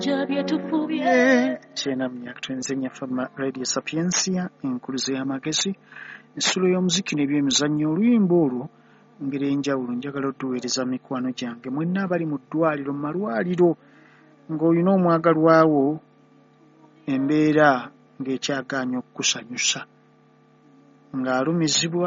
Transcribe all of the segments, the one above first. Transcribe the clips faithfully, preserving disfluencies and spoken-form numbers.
Chena myakutwenzenya fama Radio Sapiensia enkuluze y'amagezi ensulo y'omuziki n'ebyemizannyo oluyimba olwo ngeri enjawulo njagala otuweereza mikwano gyange mwenna abali mu ddwaliro mu malwaliro ng'olina omwagalwawo embeera ng'ekyagaanya okukusanyusa ng'alumizibwa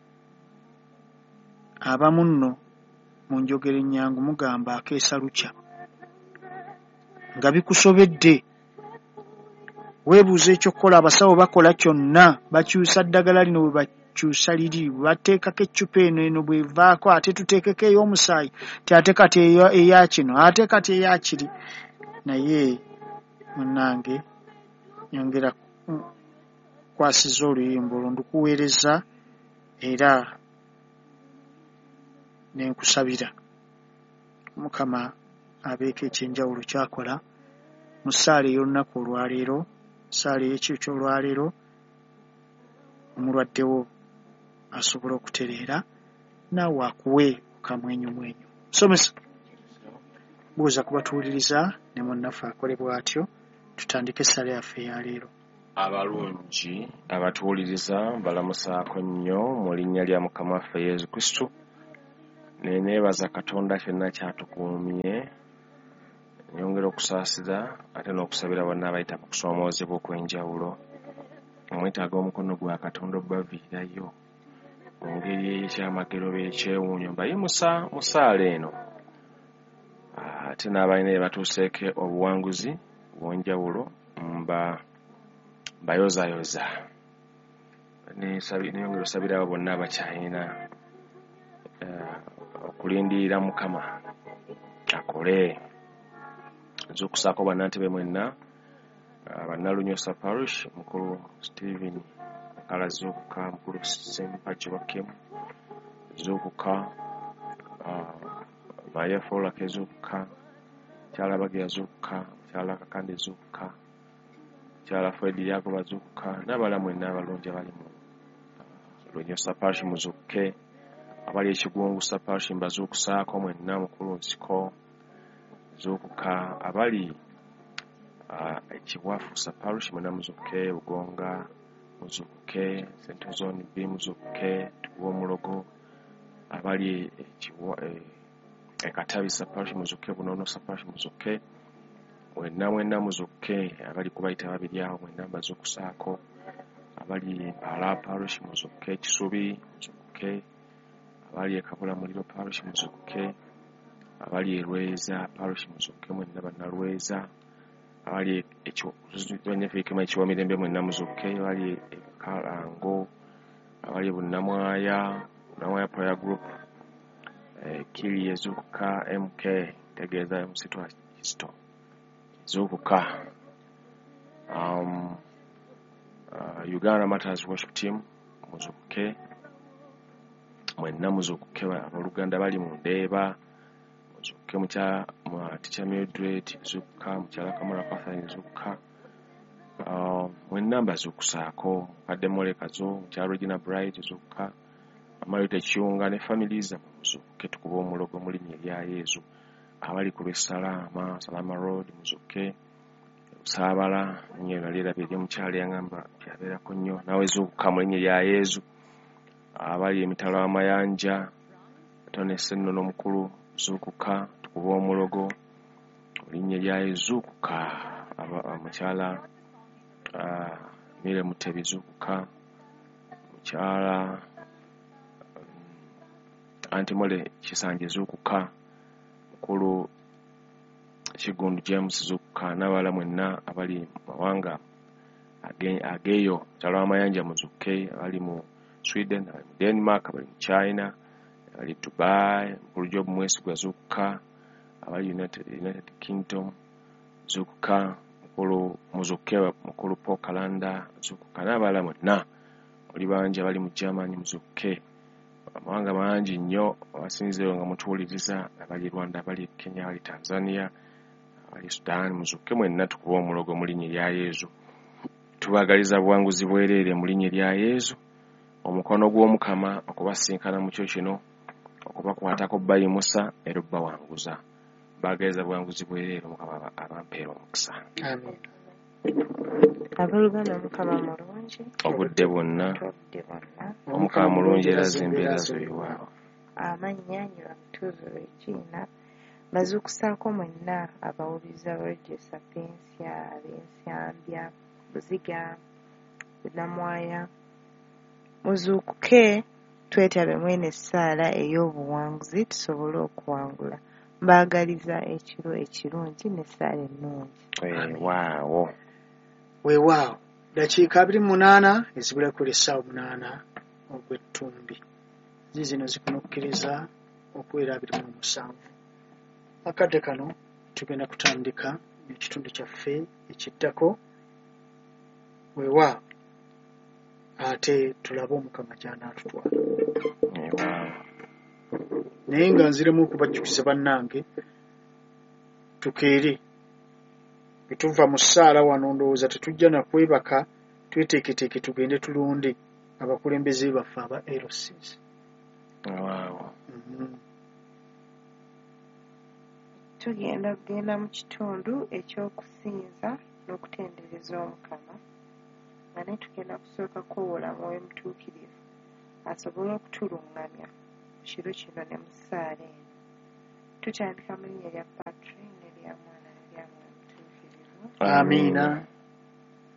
abamu nno mu njogera ennyangu mugamba akeesa lukya nga bikusobedde weebuuza ekyokukola abasawo bakola kyonna bakyusa ddagala lino bwe bakyusa liri bateekako eccupa eno eno bwevaako ate tuteekeko ey'omusaayi ti ate kati eya kino ate kati eya kiri naye munnange nyongera kwasiza oluyimba olwo ndukuweereza era nenkusabira Mukama abeeko ekyenjawulo kyakola mu ssaala ey'olunaku olwaleero ssaala ey'ekiro ky'olwaleero omulwaddewo asobola okutereera naawe akuwe kamwenyumwenyu. Somesa buuza kubatuwuliriza ne munnaffe akole bw'atyo tutandike essala yaffe eya leero. Abalungi abatuwuliriza balamusaako nnyo mu linnya lya Mukama waffe Yesu Kristo. Neneebaza Katonda kyonna kyatukuumye nyongera okusaasira ate n'okusabira bonna abayita mu kusoomoozebwa okw'enjawulo omwetaaga omukono gwa Katonda obbaviirayo mu ngeri ekyamagero b'ekyewuunyo mbayimusa mu ssaala eno ate n'abalina bye batuuseeko obuwanguzi bw'enjawulo mba mbayozaayoza neyongera osabirawo bonna abakyayina okulindirira Mukama akole. Nze okusaako bannantebe mwenna bannalunyosa parish mukulu Stephen Kala Zuukuka mukulu Sempaki Wakem Zuukuka Maria Fola Kezuukuka Kyala Bagia Zuukuka Kyala Kakande Zuukuka Kyala Fredi Yagoba Zuukuka n'abala mwenna abalungi abali mu lunyosa parish muzuukuke abali ekigungusa parish mbazuukusaako mwenna mukulu Nsiko Zuukuka abali ekiwafuusa parish mwenna muzuukuke Bugonga muzuukuke Central Zone B muzuukuke Tuwa Omulogo abali ekatabisa parish muzuukuke Bunonosa parish muzuukuke mwenna mwenna muzuukuke abali kubayita babiri awo mwenna mbazuukusaako abali Mpala parish muzuukuke Kisubi muzuukuke abali Kabula Muliro parish muzuukuke abali Lweza parish muzuukuke mwenna bannalweza abali ekyonefikema ekiwamirembe mwenna muzuukuke abali Kalango abali Bunnamwaya Bunnamwaya prayer group Kiri Ezuukuka M K tegeeza musitwa Kristo Zuukuka um, uh, Uganda Matters Worship Team muzuukuke mwenna muzuukuke abaluganda bali mu Ndeeba muzuukuke mukya Teacher Mildred Zuukuka mukyala Kamala Catherine Zuukuka uh, mwenna mbazuukusaako kadde Molekazo mukyala Regina Bright Zuukuka Amayute Kiunga ne families muzuukuke tukuba omulogo mu linnya lya Yesu abali ku Salama Salama Road muzuukuke Saabala nnyo nalirabye eri mukyala yangamba yabeerako nnyo nawe Zuukuka mu linnya lya Yesu abali emitalo amayanja Tone Sennono omukulu Zuukuka tukuba omulogo mu linnya lya Yesu Zuukuka mukyala Mire Mutebi Zuukuka mukyala Antimole Kisanje Zuukuka mukulu Kigundu James Zuukuka n'abala mwenna abali mawanga ageeyo kyalo amayanja muzuukuke abali mu Sweden abali mu Denmark abali mu China abali Dubai mukulu Job Mwesigwa Zuukuka abali United, United Kingdom Zuukuka mukulu muzuukuke mukulu Paul Kalanda Zuukuka n'abala mwenna oli bangi abali mu Germany muzuukuke amawanga mangi nnyo abasinzireyo nga mutuwuliriza abali Rwanda abali Kenya abali Tanzania abali Sudan muzuukuke mwenna tukuba omulogo mu linnya lya Yesu tubagaliza buwanguzi bwereere mu linnya lya Yesu omukono gw'Omukama okubasinkana mu kyo kino okubakwatako bayimusa era obbawanguza bagereza bwanguzi bwereero Mukama abampeera omukisa. Amen. Abooluganda Mukama mulungi obudde bwonna obudde bwonna Omukama mulungi era z'embeera zo biwaawo. amannya nyira mutuuzo Regina bazuukusaako mwenna abawuliza Radio Sapiensia ab'Ensambya Buziga Namwaya muzuukuke twetabe mwene essaala ey'obuwanguzi tusobole okuwangula. Mbaagaliza ekiro ekirungi n'essaala ennungi. Waawo Weewaawo dakiika abiri mu munaana ezibulako essaawa munaana ogw'ettumbi zizino zikunukkiriza okuwera abiri mu musanvu. Akadde kano tugenda kutandika ekitundu kyaffe ekiddako. Weewaawo ate tulabe Omukama gy'anaatutwala. Naye nga nziremu okubajjukiza bannange tukeere bwe tuva mu ssaala wano ndowooza tetujja na kwebaka tweteeketeeke tugende tulonde abakulembeze baffe aba L C S. Tugenda kugenda mu kitundu eky'okusinza n'okutendereza Omukama nga ne tugenda kusooka kwowola Mwoyo Mutuukirivu asobole okutulungamya mu kiro kino ne mu ssaala eno. Tutandika mu linnya lya Patri n'erya Mwana n'erya Mwoyo Mutuukirivu. Amiina.